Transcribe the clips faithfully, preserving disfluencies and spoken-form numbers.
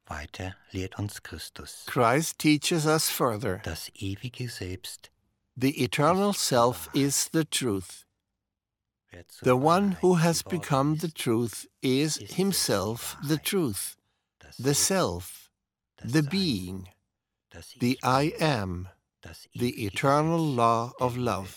Weiter lehrt uns Christus. Christ teaches us further. Das ewige Selbst, The eternal self is the truth. The one who has become the truth is himself the truth, the self, the being, the I am, the eternal law of love.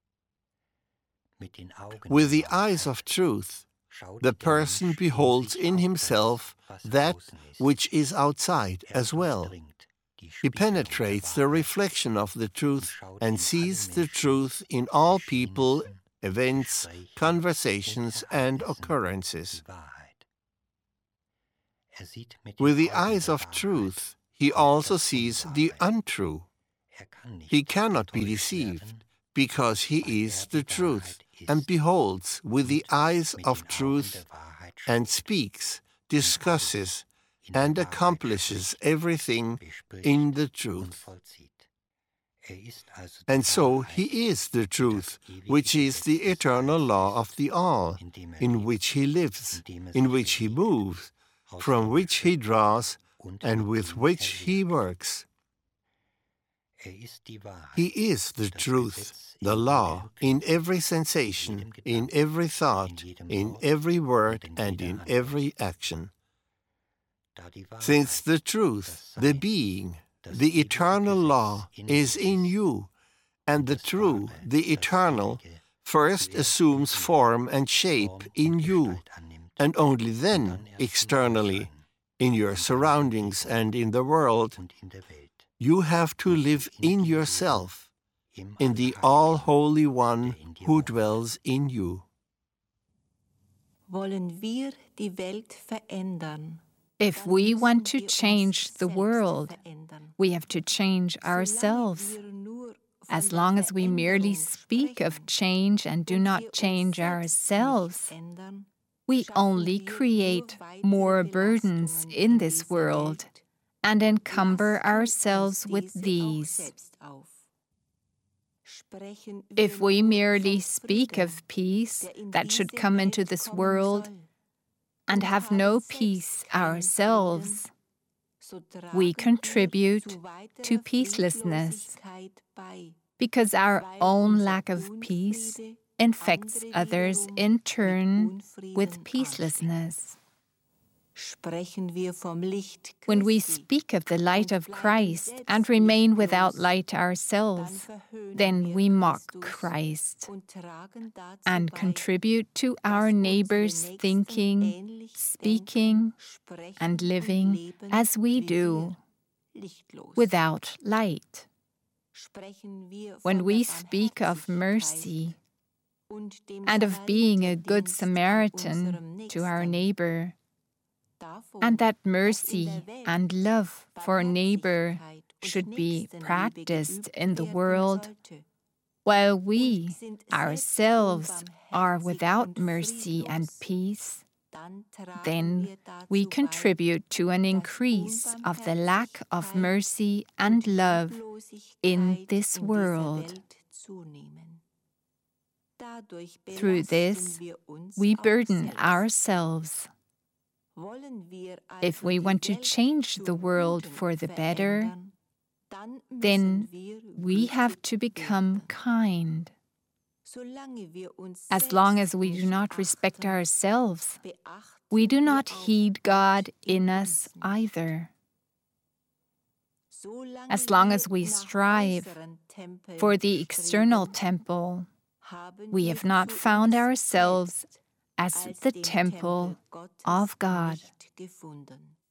With the eyes of truth, the person beholds in himself that which is outside as well. He penetrates the reflection of the truth and sees the truth in all people, events, conversations, and occurrences. With the eyes of truth, he also sees the untrue. He cannot be deceived, because he is the truth, and beholds with the eyes of truth, and speaks, discusses, and accomplishes everything in the truth. And so he is the truth, which is the eternal law of the all, in which he lives, in which he moves, from which he draws, and with which he works. He is the truth, the law, in every sensation, in every thought, in every word, and in every action. Since the truth, the being, the eternal law is in you, and the true, the eternal, first assumes form and shape in you, and only then externally, in your surroundings and in the world, you have to live in yourself, in the all-holy One who dwells in you. Wollen wir die Welt verändern? If we want to change the world, we have to change ourselves. As long as we merely speak of change and do not change ourselves, we only create more burdens in this world and encumber ourselves with these. If we merely speak of peace that should come into this world and have no peace ourselves, we contribute to peacelessness, because our own lack of peace infects others in turn with peacelessness. When we speak of the light of Christ and remain without light ourselves, then we mock Christ and contribute to our neighbors' thinking, speaking, and living as we do, without light. When we speak of mercy and of being a good Samaritan to our neighbor, and that mercy and love for a neighbor should be practiced in the world, while we ourselves are without mercy and peace, then we contribute to an increase of the lack of mercy and love in this world. Through this, we burden ourselves. If we want to change the world for the better, then we have to become kind. As long as we do not respect ourselves, we do not heed God in us either. As long as we strive for the external temple, we have not found ourselves as the temple of God.